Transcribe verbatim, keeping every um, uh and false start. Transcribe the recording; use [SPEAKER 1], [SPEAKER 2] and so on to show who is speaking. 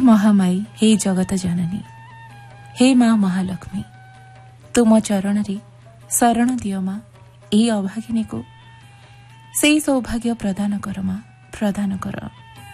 [SPEAKER 1] महामाई हे जगत जननी हे माँ महालक्ष्मी तुम चरण रे शरण दियो माँ ए अभागिनी को से सौभाग्य प्रदान कर माँ प्रदान कर।